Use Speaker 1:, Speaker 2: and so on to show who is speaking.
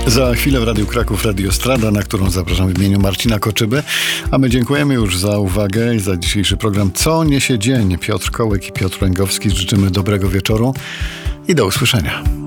Speaker 1: Za chwilę w Radiu Kraków Radio Strada, na którą zapraszam w imieniu Marcina Koczyby. A my dziękujemy już za uwagę i za dzisiejszy program Co niesie dzień. Piotr Kołek i Piotr Łęgowski życzymy dobrego wieczoru i do usłyszenia.